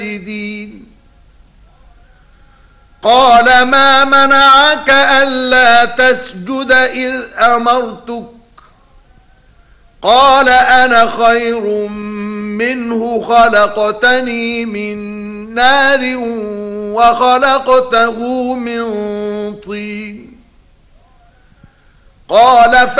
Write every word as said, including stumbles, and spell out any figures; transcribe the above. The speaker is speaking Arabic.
ساجدين. قال ما منعك ألا تسجد إذ أمرتك؟ قال أنا خير منه خلقتني من نار وخلقته من طين. قال